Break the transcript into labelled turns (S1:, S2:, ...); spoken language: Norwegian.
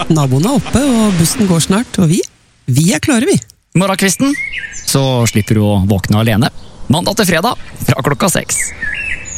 S1: Naboen er oppe, og bussen går snart, og vi er klare, vi.
S2: Morgenkvisten, så slipper du å våkne alene. Mandag til fredag, fra klokka 6.